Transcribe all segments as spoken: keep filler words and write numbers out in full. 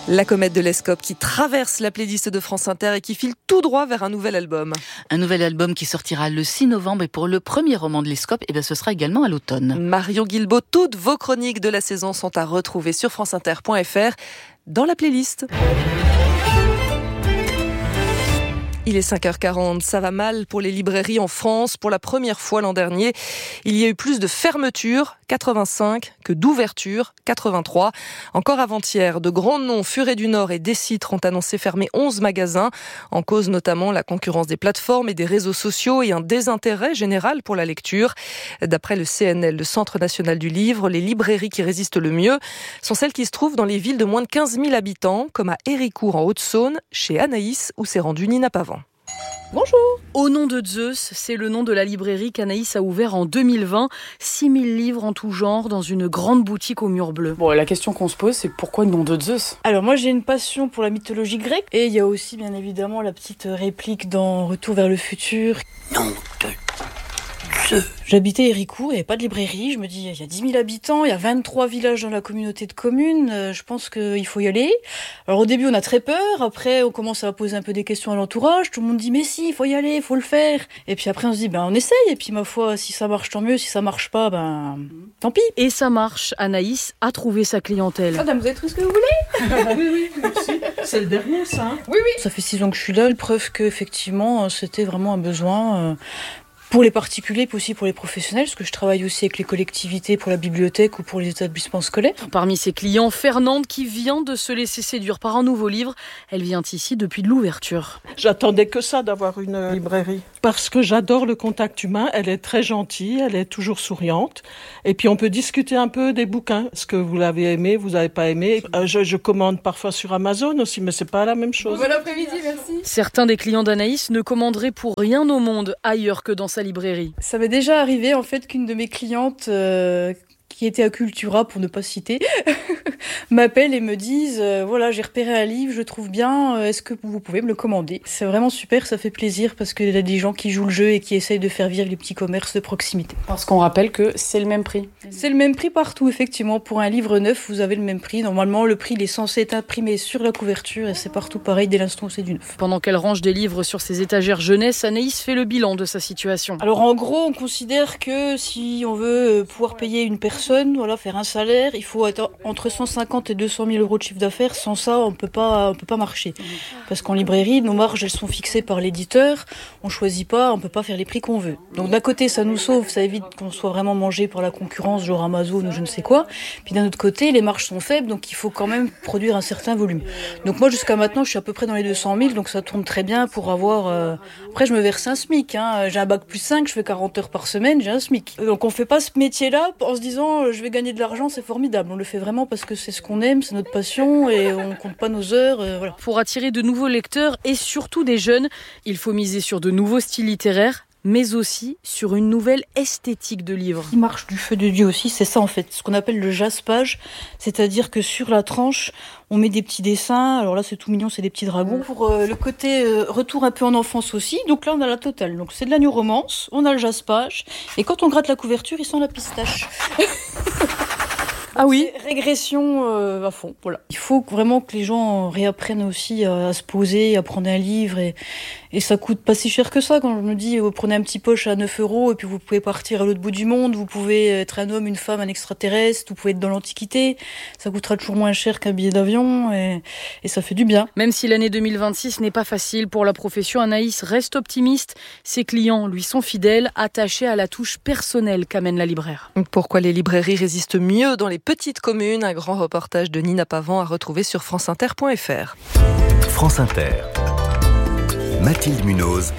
La comète de l'Escope qui traverse la playlist de France Inter et qui file tout droit vers un nouvel album. Un nouvel album qui sortira le six novembre et pour le premier roman de l'Escope, eh bien, ce sera également à l'automne. Marion Guilbault, toutes vos chroniques de la saison sont à retrouver sur franceinter point f r dans la playlist. Il est cinq heures quarante, ça va mal pour les librairies en France. Pour la première fois l'an dernier, il y a eu plus de fermetures, quatre-vingt-cinq, que d'ouvertures, quatre-vingt-trois. Encore avant-hier, de grands noms, Furet du Nord et Décitre, ont annoncé fermer onze magasins. En cause notamment la concurrence des plateformes et des réseaux sociaux et un désintérêt général pour la lecture. D'après le C N L, le Centre national du livre, les librairies qui résistent le mieux sont celles qui se trouvent dans les villes de moins de quinze mille habitants, comme à Héricourt en Haute-Saône, chez Anaïs, où s'est rendue Nina Pavant. Bonjour. Au nom de Zeus, c'est le nom de la librairie qu'Anaïs a ouvert en deux mille vingt. six mille livres en tout genre dans une grande boutique au mur bleu. Bon, la question qu'on se pose, c'est pourquoi le nom de Zeus ? Alors moi j'ai une passion pour la mythologie grecque et il y a aussi bien évidemment la petite réplique dans Retour vers le futur. Nom de Zeus. J'habitais Héricourt, il n'y avait pas de librairie, je me dis il y a dix mille habitants, il y a vingt-trois villages dans la communauté de communes, je pense qu'il faut y aller. Alors au début on a très peur, après on commence à poser un peu des questions à l'entourage, tout le monde dit mais si, il faut y aller, il faut le faire. Et puis après on se dit ben on essaye, et puis ma foi si ça marche tant mieux, si ça marche pas ben tant pis. Et ça marche, Anaïs a trouvé sa clientèle. Madame, vous avez tout ce que vous voulez ? Oui, oui, merci. C'est le dernier ça hein ? Oui, oui. Ça fait six ans que je suis là, preuve qu'effectivement c'était vraiment un besoin... Euh, pour les particuliers, puis aussi pour les professionnels, parce que je travaille aussi avec les collectivités pour la bibliothèque ou pour les établissements scolaires. Parmi ses clients, Fernande, qui vient de se laisser séduire par un nouveau livre. Elle vient ici depuis de l'ouverture. J'attendais que ça d'avoir une librairie. Parce que j'adore le contact humain, elle est très gentille, elle est toujours souriante. Et puis on peut discuter un peu des bouquins. Est-ce que vous l'avez aimé, vous n'avez pas aimé ? je, je commande parfois sur Amazon aussi, mais c'est pas la même chose. Bon après-midi, merci. Certains des clients d'Anaïs ne commanderaient pour rien au monde ailleurs que dans sa librairie. Ça m'est déjà arrivé en fait qu'une de mes clientes euh, qui était à Cultura, pour ne pas citer, m'appelle et me dise euh, voilà, j'ai repéré un livre, je le trouve bien, euh, est-ce que vous pouvez me le commander ? C'est vraiment super, ça fait plaisir parce qu'il y a des gens qui jouent le jeu et qui essayent de faire vivre les petits commerces de proximité. Parce qu'on rappelle que c'est le même prix. C'est le même prix partout, effectivement. Pour un livre neuf, vous avez le même prix. Normalement, le prix il est censé être imprimé sur la couverture et c'est partout pareil dès l'instant où c'est du neuf. Pendant qu'elle range des livres sur ses étagères jeunesse, Anaïs fait le bilan de sa situation. Alors en gros, on considère que si on veut pouvoir payer une personne, voilà, faire un salaire, il faut être entre cent cinquante et deux cent mille euros de chiffre d'affaires. Sans ça, on peut pas, on peut pas marcher. Parce qu'en librairie, nos marges, elles sont fixées par l'éditeur. On choisit pas, on peut pas faire les prix qu'on veut. Donc d'un côté, ça nous sauve, ça évite qu'on soit vraiment mangé par la concurrence, genre Amazon ou je ne sais quoi. Puis d'un autre côté, les marges sont faibles, donc il faut quand même produire un certain volume. Donc moi, jusqu'à maintenant, je suis à peu près dans les deux cent mille, donc ça tourne très bien pour avoir... Euh... Après, je me verse un SMIC. Hein. J'ai un bac plus cinq, je fais quarante heures par semaine, j'ai un SMIC. Donc on fait pas ce métier-là en se disant je vais gagner de l'argent, c'est formidable. On le fait vraiment parce que c'est ce qu'on aime, c'est notre passion et on compte pas nos heures. Euh, voilà. Pour attirer de nouveaux lecteurs et surtout des jeunes, il faut miser sur de nouveaux styles littéraires, mais aussi sur une nouvelle esthétique de livre. Il marche du feu de Dieu aussi, c'est ça en fait, ce qu'on appelle le jaspage, c'est-à-dire que sur la tranche, on met des petits dessins, alors là c'est tout mignon, c'est des petits dragons. Pour euh, le côté euh, retour un peu en enfance aussi, donc là on a la totale. Donc c'est de la new romance, on a le jaspage, et quand on gratte la couverture, il sent la pistache. Ah oui, régression euh, à fond, voilà. Il faut vraiment que les gens réapprennent aussi à, à se poser, à prendre un livre et, et ça coûte pas si cher que ça. Quand je me dis, vous prenez un petit poche à neuf euros et puis vous pouvez partir à l'autre bout du monde, vous pouvez être un homme, une femme, un extraterrestre, vous pouvez être dans l'Antiquité, ça coûtera toujours moins cher qu'un billet d'avion et, et ça fait du bien. Même si l'année deux mille vingt-six n'est pas facile pour la profession, Anaïs reste optimiste. Ses clients lui sont fidèles, attachés à la touche personnelle qu'amène la libraire. Pourquoi les librairies résistent mieux dans les petites communes, un grand reportage de Nina Pavant à retrouver sur franceinter point f r. France Inter. Mathilde Munoz.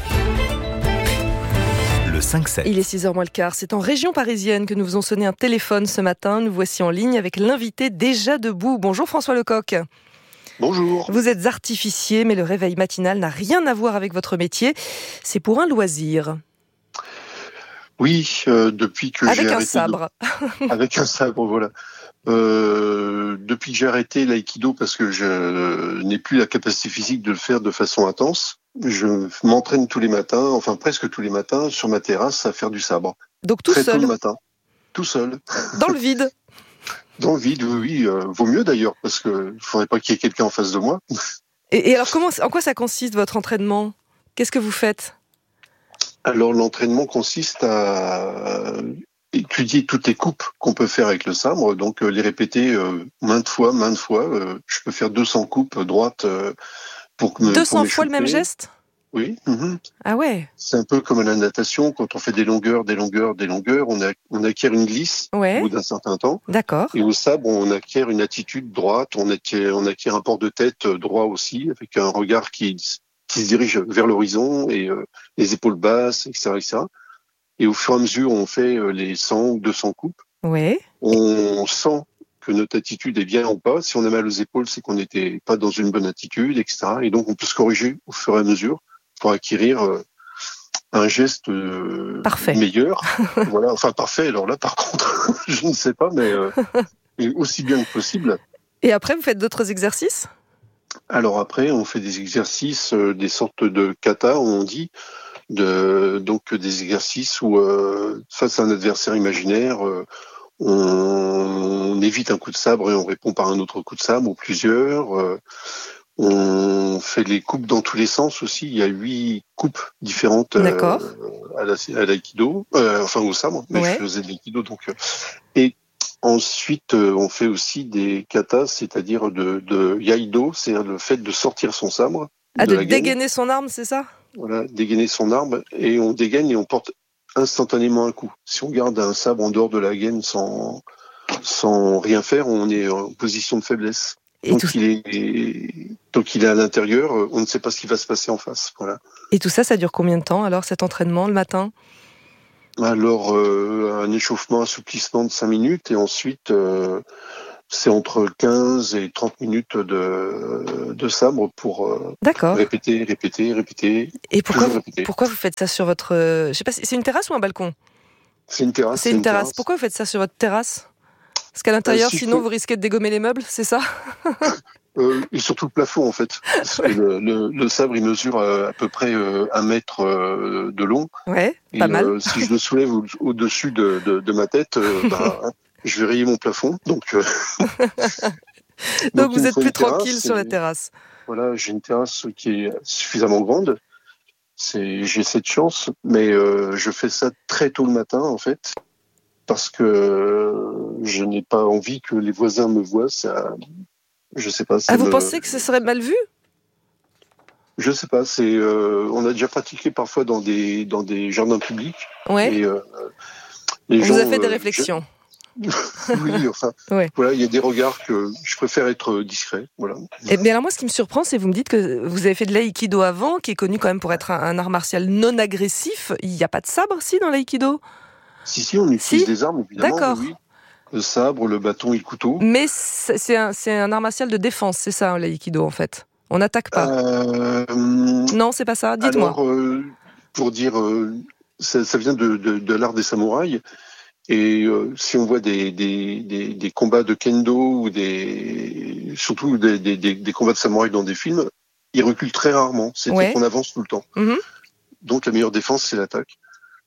Le cinq sept. Il est six heures moins le quart. C'est en région parisienne que nous faisons sonner un téléphone ce matin. Nous voici en ligne avec l'invité déjà debout. Bonjour François Lecoq. Bonjour. Vous êtes artificier, mais le réveil matinal n'a rien à voir avec votre métier. C'est pour un loisir. Oui, euh, depuis que avec j'ai un arrêté sabre. De... Avec un sabre, voilà. Euh, depuis que j'ai arrêté l'aïkido parce que je n'ai plus la capacité physique de le faire de façon intense, je m'entraîne tous les matins, enfin presque tous les matins, sur ma terrasse à faire du sabre. Donc tout Très seul. Tôt le matin, tout seul. Dans le vide. Dans le vide, oui, oui euh, vaut mieux d'ailleurs, parce que il faudrait pas qu'il y ait quelqu'un en face de moi. Et, et alors, comment, en quoi ça consiste votre entraînement ? Qu'est-ce que vous faites ? Alors l'entraînement consiste à étudier toutes les coupes qu'on peut faire avec le sabre, donc euh, les répéter euh, maintes fois, maintes fois. Euh, je peux faire deux cents coupes droites euh, pour me deux cents pour fois le même m'échauffer. geste ? Oui. Mm-hmm. Ah ouais. C'est un peu comme à la natation, quand on fait des longueurs, des longueurs, des longueurs, on, a, on acquiert une glisse Ouais. au bout d'un certain temps. D'accord. Et au sabre, on acquiert une attitude droite, on acquiert, on acquiert un port de tête droit aussi, avec un regard qui, qui se dirige vers l'horizon et euh, les épaules basses, et cetera, et cetera. Et au fur et à mesure, on fait euh, les cent ou deux cents coupes. Ouais. On sent que notre attitude est bien ou pas. Si on a mal aux épaules, c'est qu'on n'était pas dans une bonne attitude, et cetera. Et donc, on peut se corriger au fur et à mesure pour acquérir euh, un geste euh, parfait. meilleur. Voilà, enfin parfait. Alors là, par contre, je ne sais pas, mais euh, aussi bien que possible. Et après, vous faites d'autres exercices ? Alors après, on fait des exercices, euh, des sortes de kata, on dit, de, donc des exercices où, euh, face à un adversaire imaginaire, euh, on, on évite un coup de sabre et on répond par un autre coup de sabre ou plusieurs. Euh, on fait les coupes dans tous les sens aussi. Il y a huit coupes différentes euh, à, la, à l'aïkido, euh, enfin au sabre, mais ouais. Je faisais de l'aïkido. Donc, euh, et ensuite, euh, on fait aussi des katas, c'est-à-dire de, de yaido, c'est-à-dire le fait de sortir son sabre. Ah, de, de dégainer son arme, c'est ça ? Voilà, dégainer son arme, et on dégaine et on porte instantanément un coup. Si on garde un sabre en dehors de la gaine sans, sans rien faire, on est en position de faiblesse. Et donc, tout... il est, donc il est à l'intérieur, on ne sait pas ce qui va se passer en face. Voilà. Et tout ça, ça dure combien de temps alors, cet entraînement, le matin ? Alors, euh, un échauffement, assouplissement de cinq minutes, et ensuite, euh, c'est entre quinze et trente minutes de, de sabre pour euh, répéter, répéter, répéter. Et pourquoi, répéter. pourquoi vous faites ça sur votre... Euh, je sais pas, c'est une terrasse ou un balcon ? C'est une terrasse. C'est une, une terrasse. terrasse. Pourquoi vous faites ça sur votre terrasse ? Parce qu'à l'intérieur, euh, si sinon, faut... vous risquez de dégommer les meubles, c'est ça ? euh, Et surtout le plafond, en fait. Parce que le, le, le sabre, il mesure euh, à peu près euh, un mètre euh, de long. Ouais, et, pas mal. Euh, si je le soulève au, au-dessus de, de, de ma tête, euh, bah, je vais rayer mon plafond. Donc, euh... donc, donc vous êtes plus tranquille sur la terrasse. Voilà, j'ai une terrasse qui est suffisamment grande. C'est, j'ai cette chance, mais euh, je fais ça très tôt le matin, en fait, parce que je n'ai pas envie que les voisins me voient. Ça, je sais pas. Ça ah, vous me... pensez que ce serait mal vu ? Je sais pas. C'est, euh, on a déjà pratiqué parfois dans des dans des jardins publics. Ouais. Et, euh, les on gens, vous a fait des euh, réflexions. Je... oui, enfin, ouais. Voilà, il y a des regards que je préfère être discret. Voilà. Et, mais alors moi, ce qui me surprend, c'est que vous me dites que vous avez fait de l'aïkido avant, qui est connu quand même pour être un, un art martial non agressif. Il n'y a pas de sabre, si, dans l'aïkido ? Si, si, on utilise si des armes, évidemment. D'accord. Oui. Le sabre, le bâton et le couteau. Mais c'est, c'est, un, c'est un art martial de défense, c'est ça, l'aïkido, en fait. On n'attaque pas. Euh... Non, c'est pas ça. Dites-moi. Alors, euh, pour dire, euh, ça, ça vient de, de, de l'art des samouraïs. Et euh, si on voit des, des, des, des combats de kendo ou des, surtout des, des, des combats de samouraïs dans des films, ils reculent très rarement. C'est ouais. qu'on avance tout le temps. Mm-hmm. Donc la meilleure défense, c'est l'attaque.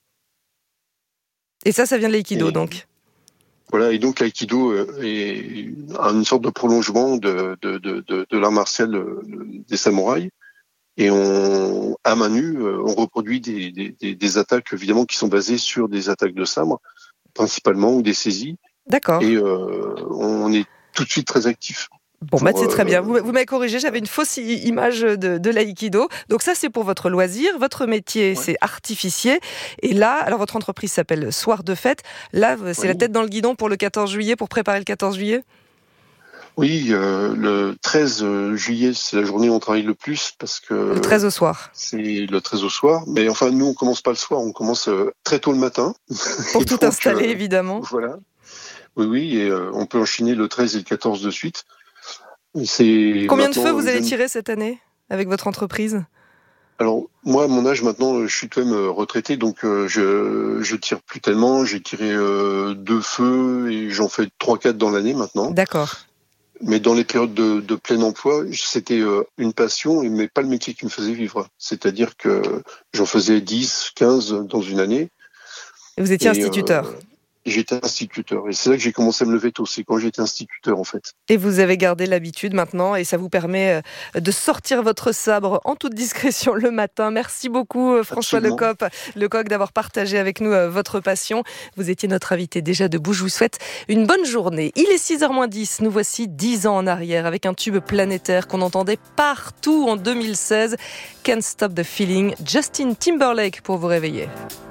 Et ça, ça vient de l'aïkido, et, donc. Voilà, et donc l'aïkido est une sorte de prolongement de, de, de, de, de l'art martial des samouraïs. Et on, à main nue, on reproduit des, des, des attaques, évidemment, qui sont basées sur des attaques de sabre, principalement, ou des saisies. D'accord. Et euh, on est tout de suite très actif. Bon, bah, c'est euh... très bien. Vous, vous m'avez corrigé, j'avais une fausse image de, de l'aïkido. Donc ça, c'est pour votre loisir. Votre métier, ouais. c'est artificier. Et là, alors votre entreprise s'appelle Soir de Fête. Là, c'est oui. la tête dans le guidon pour le quatorze juillet, pour préparer le quatorze juillet ? Oui, euh, le treize juillet, c'est la journée où on travaille le plus parce que... Le treize au soir. C'est le treize au soir. Mais enfin, nous, on commence pas le soir, on commence euh, très tôt le matin. Pour tout donc, installer, euh, évidemment. Voilà. Oui, oui, et euh, on peut enchaîner le treize et le quatorze de suite. C'est Combien de feux vous allez tirer cette année avec votre entreprise ? Alors, moi, à mon âge, maintenant, je suis quand même retraité, donc euh, je je tire plus tellement. J'ai tiré euh, deux feux et j'en fais trois quatre dans l'année maintenant. D'accord. Mais dans les périodes de, de plein emploi, c'était euh, une passion, mais pas le métier qui me faisait vivre. C'est-à-dire que j'en faisais dix, quinze dans une année. Et vous étiez et instituteur euh, et j'étais instituteur. Et c'est là que j'ai commencé à me lever tôt, c'est quand j'étais instituteur en fait. Et vous avez gardé l'habitude maintenant et ça vous permet de sortir votre sabre en toute discrétion le matin. Merci beaucoup François Lecoq, Lecoq d'avoir partagé avec nous votre passion. Vous étiez notre invité déjà debout. Je vous souhaite une bonne journée. Il est six heures moins dix. Nous voici dix ans en arrière avec un tube planétaire qu'on entendait partout en deux mille seize. Can't Stop the Feeling. Justin Timberlake pour vous réveiller.